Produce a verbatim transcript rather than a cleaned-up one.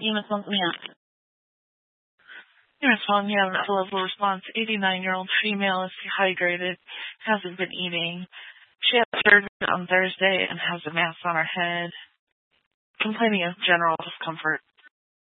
Enos Montana. Enos Montana, a level response. eighty-nine-year-old female is dehydrated, hasn't been eating. She had surgery on Thursday and has a mass on her head. Complaining of general discomfort.